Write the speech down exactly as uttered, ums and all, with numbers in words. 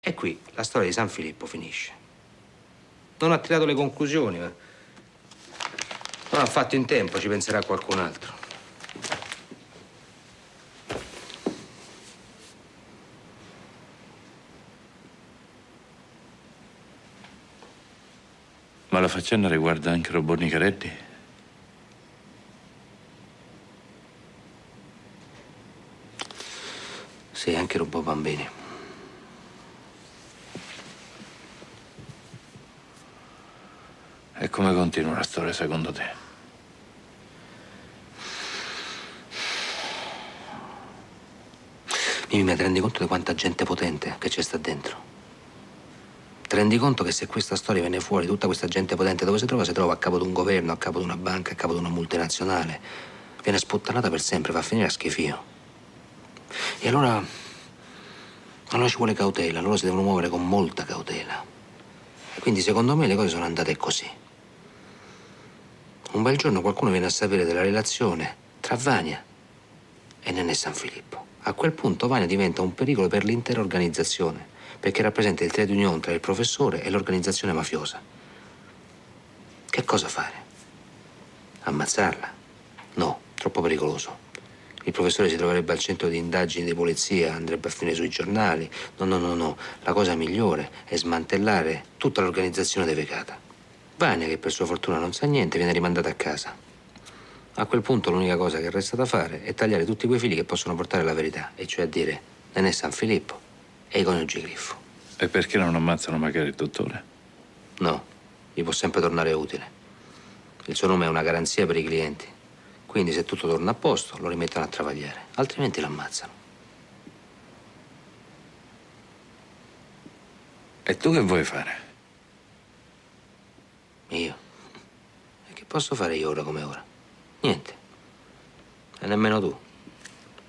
E qui la storia di San Filippo finisce. Non ha tirato le conclusioni, ma non ha fatto in tempo, ci penserà qualcun altro. Ma la faccenda riguarda anche Robò Nicaretti? Sì, anche Robò Bambini. E come continua la storia, secondo te? Mimì, ti rendi conto di quanta gente potente che c'è sta dentro? Ti rendi conto che se questa storia viene fuori, tutta questa gente potente dove si trova? Si trova a capo di un governo, a capo di una banca, a capo di una multinazionale. Viene sputtanata per sempre, va a finire a schifio. E allora... allora ci vuole cautela, loro si devono muovere con molta cautela. E quindi secondo me le cose sono andate così. Un bel giorno qualcuno viene a sapere della relazione tra Vania e Nenè San Filippo. A quel punto Vania diventa un pericolo per l'intera organizzazione, perché rappresenta il trade union tra il professore e l'organizzazione mafiosa. Che cosa fare? Ammazzarla? No, troppo pericoloso. Il professore si troverebbe al centro di indagini di polizia, andrebbe a finire sui giornali. No, no, no, no. La cosa migliore è smantellare tutta l'organizzazione devecata. Vania, che per sua fortuna non sa niente, viene rimandata a casa. A quel punto l'unica cosa che resta da fare è tagliare tutti quei fili che possono portare alla verità, e cioè a dire Nenè San Filippo e i coniugi Griffo. E perché non ammazzano magari il dottore? No, gli può sempre tornare utile. Il suo nome è una garanzia per i clienti. Quindi se tutto torna a posto lo rimettono a travagliare, altrimenti l'ammazzano. E tu che vuoi fare? Io? E che posso fare io ora come ora? Niente. E nemmeno tu.